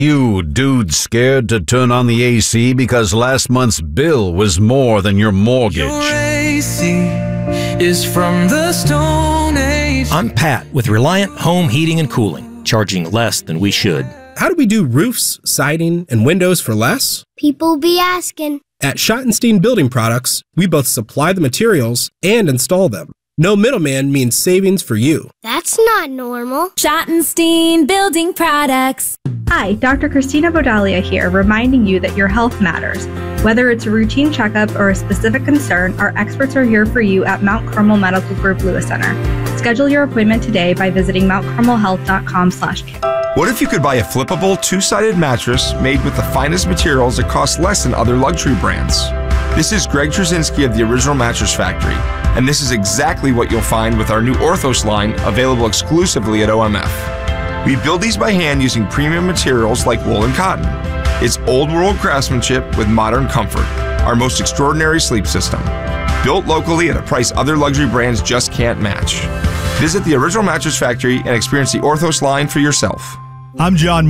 You dude scared to turn on the AC because last month's bill was more than your mortgage. Your AC is from the Stone Age. I'm Pat with Reliant Home Heating and Cooling, charging less than we should. How do we do roofs, siding, and windows for less? People be asking. At Schottenstein Building Products, we both supply the materials and install them. No middleman means savings for you. That's not normal. Schottenstein Building Products. Hi, Dr. Christina Bodalia here, reminding you that your health matters. Whether it's a routine checkup or a specific concern, our experts are here for you at Mount Carmel Medical Group Lewis Center. Schedule your appointment today by visiting mountcarmelhealth.com/care. What if you could buy a flippable, two-sided mattress made with the finest materials that cost less than other luxury brands? This is Greg Trzynski of the Original Mattress Factory, and this is exactly what you'll find with our new Orthos line, available exclusively at OMF. We build these by hand using premium materials like wool and cotton. It's old-world craftsmanship with modern comfort, our most extraordinary sleep system. Built locally at a price other luxury brands just can't match. Visit the Original Mattress Factory and experience the Orthos line for yourself. I'm John